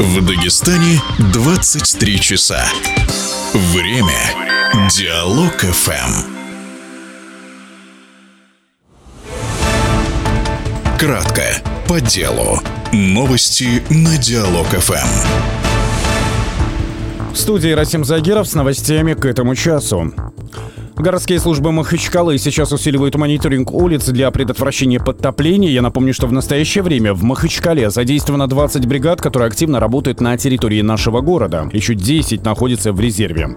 В Дагестане 23 часа. Время Диалог ФМ. Кратко, по делу. Новости на Диалог ФМ. В студии Расим Загиров с новостями к этому часу. Городские службы Махачкалы сейчас усиливают мониторинг улиц для предотвращения подтопления. Я напомню, что в настоящее время в Махачкале задействовано 20 бригад, которые активно работают на территории нашего города. Еще 10 находятся в резерве.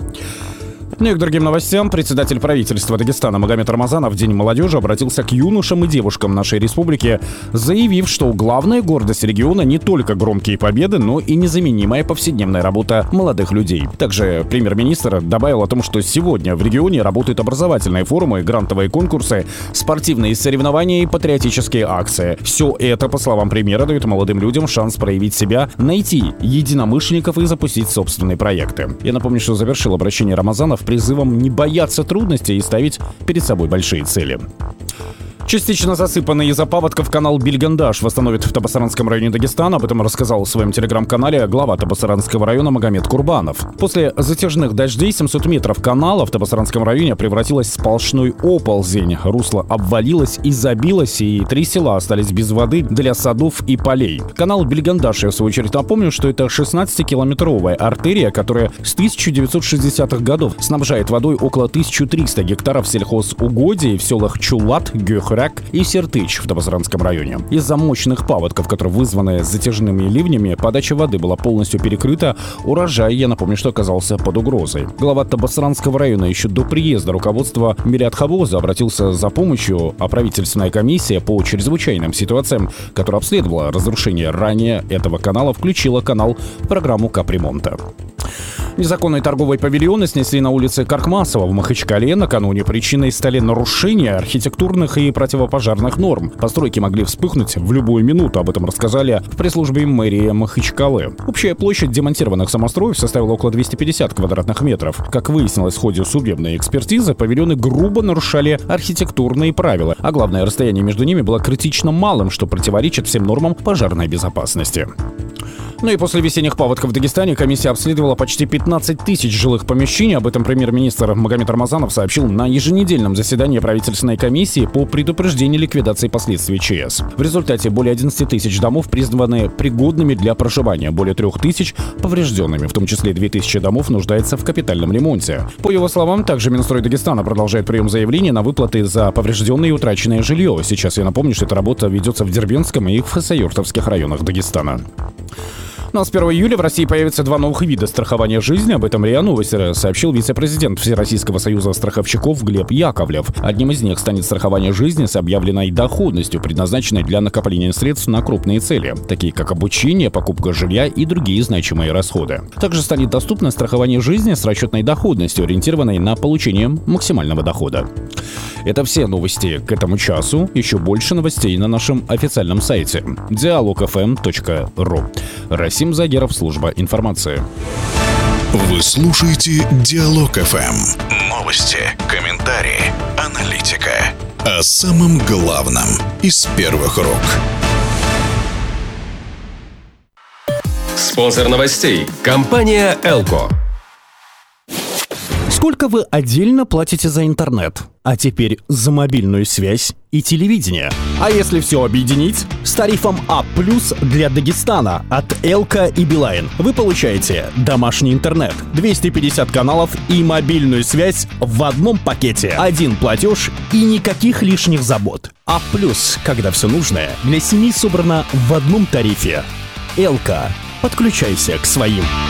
Ну и к другим новостям. Председатель правительства Дагестана Магомед Рамазанов в День молодежи обратился к юношам и девушкам нашей республики, заявив, что главная гордость региона не только громкие победы, но и незаменимая повседневная работа молодых людей. Также премьер-министр добавил о том, что сегодня в регионе работают образовательные форумы, грантовые конкурсы, спортивные соревнования и патриотические акции. Все это, по словам премьера, дает молодым людям шанс проявить себя, найти единомышленников и запустить собственные проекты. Я напомню, что завершил обращение Рамазанов призывом не бояться трудностей и ставить перед собой большие цели. Частично засыпанный из-за паводков канал Бильгандаш восстановит в Табасаранском районе Дагестана. Об этом рассказал в своем телеграм-канале глава Табасаранского района Магомед Курбанов. После затяжных дождей 700 метров канала в Табасаранском районе превратилась в сплошной оползень. Русло обвалилось и забилось, и 3 села остались без воды для садов и полей. Канал Бильгандаш, я в свою очередь напомню, что это 16-километровая артерия, которая с 1960-х годов снабжает водой около 1300 гектаров сельхозугодий в селах Чулат, Гюхрак и Сертыч в Табасаранском районе. Из-за мощных паводков, которые вызваны затяжными ливнями, подача воды была полностью перекрыта. Урожай, я напомню, что оказался под угрозой. Глава Табасаранского района еще до приезда руководства Мириатхавоза обратился за помощью, а правительственная комиссия по чрезвычайным ситуациям, которая обследовала разрушение ранее этого канала, включила канал в программу капремонта. Незаконные торговые павильоны снесли на улице Каркмасова в Махачкале. Накануне причиной стали нарушения архитектурных и противопожарных норм. Постройки могли вспыхнуть в любую минуту. Об этом рассказали в пресс-службе мэрии Махачкалы. Общая площадь демонтированных самостроев составила около 250 квадратных метров. Как выяснилось в ходе судебной экспертизы, павильоны грубо нарушали архитектурные правила, а главное, расстояние между ними было критично малым, что противоречит всем нормам пожарной безопасности. Ну и после весенних паводков в Дагестане комиссия обследовала почти 15 тысяч жилых помещений. Об этом премьер-министр Магомед Рамазанов сообщил на еженедельном заседании правительственной комиссии по предупреждению ликвидации последствий ЧС. В результате более 11 тысяч домов признаны пригодными для проживания, более 3 тысяч поврежденными, в том числе 2 тысячи домов нуждается в капитальном ремонте. По его словам, также Минстрой Дагестана продолжает прием заявлений на выплаты за поврежденное и утраченное жилье. Сейчас я напомню, что эта работа ведется в Дербентском и в Хасавюртовских районах Дагестана. Ну а с 1 июля в России появятся 2 новых вида страхования жизни. Об этом РИА Новости сообщил вице-президент Всероссийского союза страховщиков Глеб Яковлев. Одним из них станет страхование жизни с объявленной доходностью, предназначенной для накопления средств на крупные цели, такие как обучение, покупка жилья и другие значимые расходы. Также станет доступно страхование жизни с расчетной доходностью, ориентированной на получение максимального дохода. Это все новости к этому часу. Еще больше новостей на нашем официальном сайте dialogfm.ru. Расим Загиров, служба информации. Вы слушаете Диалог ФМ. Новости, комментарии, аналитика. О самом главном из первых рук. Спонсор новостей – компания «Элко». Сколько вы отдельно платите за интернет? А теперь за мобильную связь и телевидение. А если все объединить? С тарифом А+ для Дагестана от Элка и Билайн вы получаете домашний интернет, 250 каналов и мобильную связь в одном пакете. Один платеж и никаких лишних забот. А+, когда все нужное для семьи собрано в одном тарифе. Элка. Подключайся к своим.